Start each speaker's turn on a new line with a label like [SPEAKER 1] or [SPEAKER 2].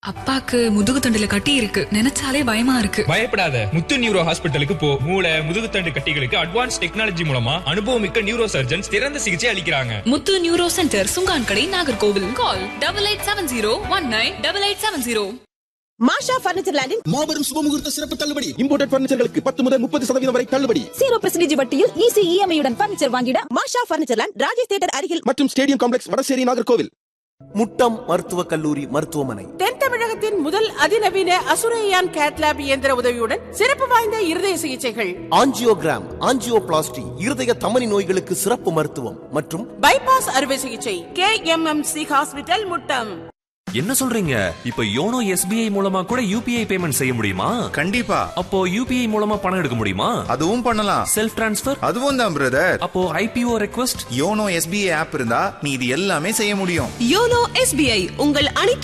[SPEAKER 1] அப்பாக்கு முதுகு தண்டுல கட்டி இருக்கு, நினைச்சாலே பயமா இருக்கு.
[SPEAKER 2] பயப்படாத, முத்து நியூரோ ஹாஸ்பிட்டலுக்கு போ. மூளை முதுகுத்தண்டு கட்டிகளுக்கு அட்வான்ஸ் டெக்னாலஜி மூலமா அனுபவமிக்க நியூரோ சர்ஜன்ஸ் சிறந்த சிகிச்சை அளிக்கிறாங்க.
[SPEAKER 1] முத்து நியூரோ சென்டர், சுங்கான்கடை, நாகர்கோவில். கால் 8870198870.
[SPEAKER 3] மாஷா பர்னிச்சர் லேண்டின்
[SPEAKER 4] மாபெரும் சுபமுகூர்த்த சிறப்பு தள்ளுபடி. இம்போர்ட்டட் பர்னிச்சர்களுக்கு 10 முதல் 30% வரை தள்ளுபடி.
[SPEAKER 3] 0% வட்டியில் ஈஸி இஎம்ஐ உடன் பர்னிச்சர் வாங்கிட மாஷா பர்னிச்சர் லேண்ட், ராஜேஷ் தியேட்டர் அருகில்
[SPEAKER 4] மற்றும் ஸ்டேடியம் காம்ப்ளெக்ஸ், வடசேரி, நாகர்கோவில்.
[SPEAKER 5] முட்டம் மருத்துவக் கல்லூரி மருத்துவமனை
[SPEAKER 6] தென் தமிழகத்தின் முதல் அதிநவீன அசுரையான் கேட்லாப் இயந்திர உதவியுடன் சிறப்பு வாய்ந்த இருதய சிகிச்சைகள்,
[SPEAKER 5] ஆஞ்சியோகிராம், ஆஞ்சியோபிளாஸ்டி, இருதய தமனி நோய்களுக்கு சிறப்பு மருத்துவம் மற்றும்
[SPEAKER 6] பைபாஸ் அறுவை சிகிச்சை. KMMC hospital, Muttam.
[SPEAKER 7] என்ன சொல்றீங்க? இப்ப யோனோ SBI மூலமா கூட UPI பேமெண்ட் செய்ய முடியுமா?
[SPEAKER 8] கண்டிப்பா.
[SPEAKER 7] அப்போ UPI மூலமா பணம் எடுக்க முடியுமா?
[SPEAKER 8] அதுவும் பண்ணலாம்.
[SPEAKER 7] Self transfer?
[SPEAKER 8] அதுவும் தான் பிரதர்.
[SPEAKER 7] அப்போ IPO request?
[SPEAKER 8] YONO SBI app இருந்தா நீ இது எல்லாமே செய்ய முடியும்.
[SPEAKER 3] யோனோ SBI உங்கள் அனைத்து